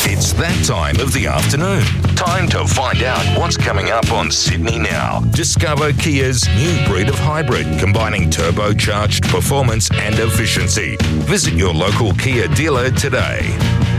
It's that time of the afternoon. Time to find out what's coming up on Sydney Now. Discover Kia's new breed of hybrid, combining turbocharged performance and efficiency. Visit your local Kia dealer today.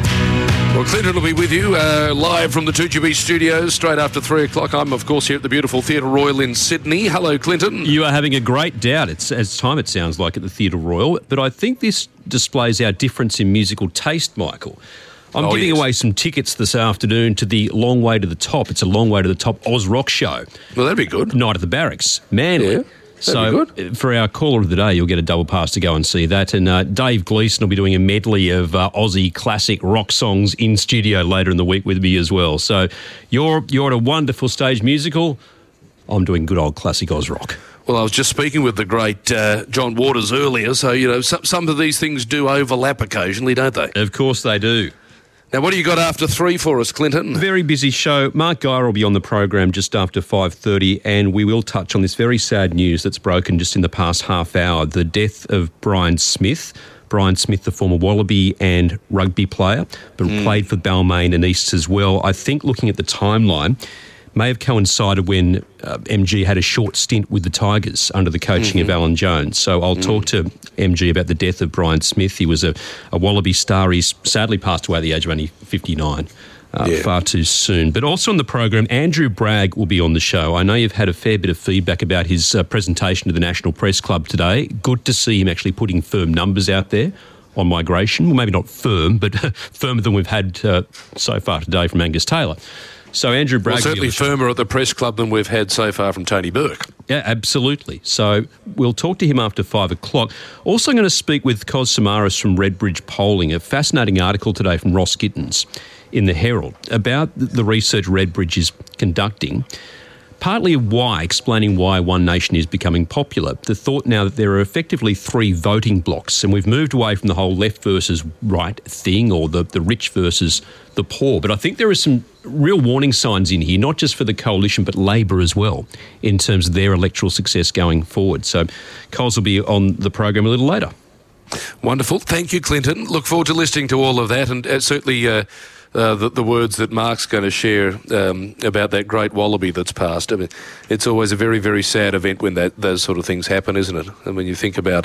Well, Clinton will be with you live from the 2GB studios straight after 3 o'clock. I'm, of course, here at the beautiful Theatre Royal in Sydney. Hello, Clinton. You are having a great doubt. It's as time it sounds like at the Theatre Royal, but I think this displays our difference in musical taste, Michael. I'm giving away some tickets this afternoon to the Long Way to the Top. It's a Long Way to the Top Oz Rock show. Well, that'd be good. Night at the Barracks, Manly. Yeah. So for our caller of the day, you'll get a double pass to go and see that. And Dave Gleeson will be doing a medley of Aussie classic rock songs in studio later in the week with me as well. So you're at a wonderful stage musical. I'm doing good old classic Oz rock. Well, I was just speaking with the great John Waters earlier. So, you know, some of these things do overlap occasionally, don't they? Of course they do. Now, what do you got after 3 for us, Clinton? Very busy show. Mark Geyer will be on the program just after 5:30, and we will touch on this very sad news that's broken just in the past half hour, the death of Brian Smith. Brian Smith, the former Wallaby and rugby player, but played for Balmain and East as well. I think looking at the timeline, may have coincided when MG had a short stint with the Tigers under the coaching of Alan Jones. So I'll talk to MG about the death of Brian Smith. He was a Wallaby star. He's sadly passed away at the age of only 59, far too soon. But also on the program, Andrew Bragg will be on the show. I know you've had a fair bit of feedback about his presentation to the National Press Club today. Good to see him actually putting firm numbers out there on migration. Well, maybe not firm, but firmer than we've had so far today from Angus Taylor. So Andrew Bragg... Well, certainly firmer at the press club than we've had so far from Tony Burke. Yeah, absolutely. So we'll talk to him after 5 o'clock. Also going to speak with Cos Samaras from Redbridge Polling, a fascinating article today from Ross Gittins in the Herald about the research Redbridge is conducting. Partly explaining why One Nation is becoming popular. The thought now that there are effectively 3 voting blocks, and we've moved away from the whole left versus right thing, or the rich versus the poor. But I think there are some real warning signs in here, not just for the coalition, but Labor as well, in terms of their electoral success going forward. So Coles will be on the program a little later. Wonderful. Thank you, Clinton. Look forward to listening to all of that, and certainly... the words that Mark's going to share about that great Wallaby that's passed. I mean, it's always a very, very sad event when those sort of things happen, isn't it? And when you think about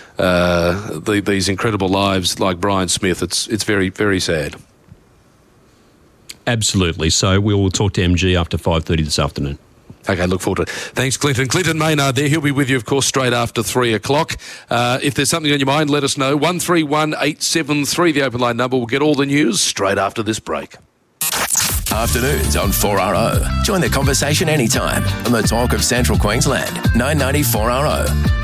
these incredible lives like Brian Smith, it's very, very sad. Absolutely. So we will talk to MG after 5:30 this afternoon. Okay, look forward to it. Thanks, Clinton. Clinton Maynard there. He'll be with you, of course, straight after 3 o'clock. If there's something on your mind, let us know. 131873, the open line number. We'll get all the news straight after this break. Afternoons on 4RO. Join the conversation anytime on the talk of Central Queensland. 990 4RO.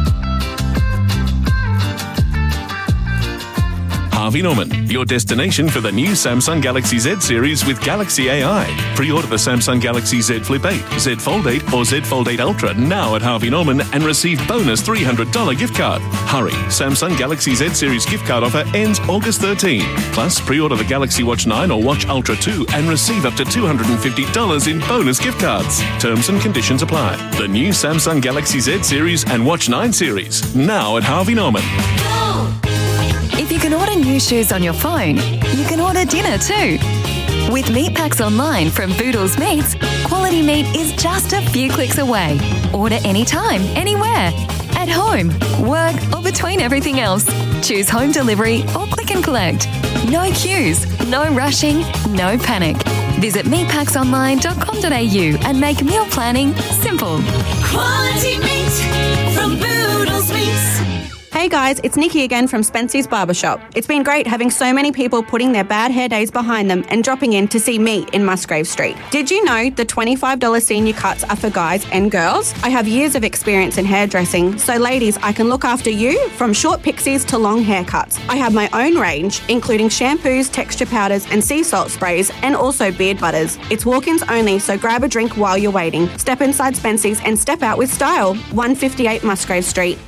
Harvey Norman, your destination for the new Samsung Galaxy Z series with Galaxy AI. Pre-order the Samsung Galaxy Z Flip 8, Z Fold 8 or Z Fold 8 Ultra now at Harvey Norman and receive bonus $300 gift card. Hurry, Samsung Galaxy Z series gift card offer ends August 13. Plus, pre-order the Galaxy Watch 9 or Watch Ultra 2 and receive up to $250 in bonus gift cards. Terms and conditions apply. The new Samsung Galaxy Z series and Watch 9 series now at Harvey Norman. If you can order new shoes on your phone, you can order dinner too. With meat packs online from Boodles Meats, quality meat is just a few clicks away. Order anytime, anywhere. At home, work, or between everything else. Choose home delivery or click and collect. No queues, no rushing, no panic. Visit meatpacksonline.com.au and make meal planning simple. Quality meat from Boodles Meats. Hey guys, it's Nikki again from Spency's Barbershop. It's been great having so many people putting their bad hair days behind them and dropping in to see me in Musgrave Street. Did you know the $25 senior cuts are for guys and girls? I have years of experience in hairdressing, so ladies, I can look after you from short pixies to long haircuts. I have my own range, including shampoos, texture powders and sea salt sprays, and also beard butters. It's walk-ins only, so grab a drink while you're waiting. Step inside Spency's and step out with style. 158 Musgrave Street.